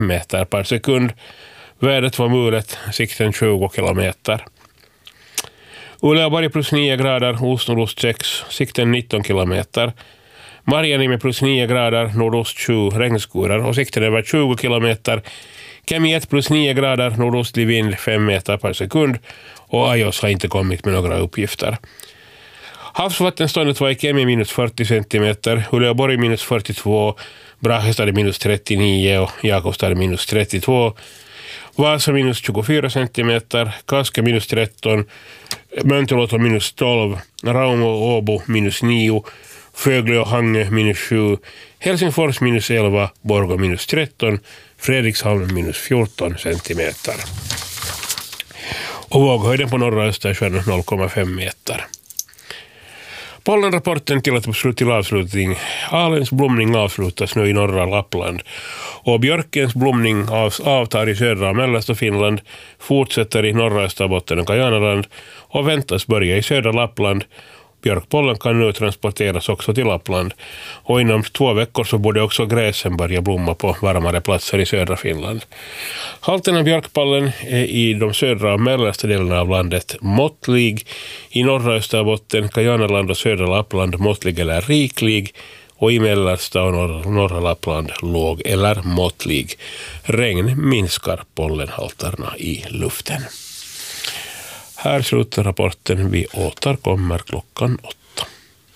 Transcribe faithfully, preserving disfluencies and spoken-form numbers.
meter per sekund. Vädret var mulet, sikten tjugo kilometer. Uleåborg plus nio grader, ost-nordost sex, sikten nitton kilometer. Marjaniemi plus nio grader, nordost sju, regnskurar och sikten över tjugo kilometer. Kemi ett plus nio grader, nordostlig vind fem meter per sekund och Ajos har inte kommit med några uppgifter. Havsvattenståndet var i Kemi minus fyrtio centimeter, Uleåborg minus fyrtiotvå, Brahestad minus trettionio och Jakobstad minus trettiotvå. Vasa minus tjugofyra centimeter, Kaska minus tretton, Mönteluoto minus tolv, Rauma och Åbo minus nio, Fögle och Hangö minus sju, Helsingfors minus elva, Borgå minus tretton, Fredrikshavn minus fjorton centimeter. Och våghöjden på norra Östersjön noll komma fem meter. Pollenrapporten till, att, till avslutning. Alens blomning avslutas nu i norra Lappland och björkens blomning av, avtar i södra och mellersta Finland, fortsätter i norra Österbotten och Kajanaland och väntas börja i södra Lappland. Björkpollen kan nu transporteras också till Lappland och inom två veckor så borde också gräsen börja blomma på varmare platser i södra Finland. Halten av björkpollen är i de södra och mellersta delarna av landet måttlig, i norra Österbotten, Kajanaland och södra Lappland måttlig eller riklig och i mellersta och norra, norra Lappland låg eller måttlig. Regn minskar pollenhalterna i luften. Här slutar rapporten. Vi återkommer klockan åtta.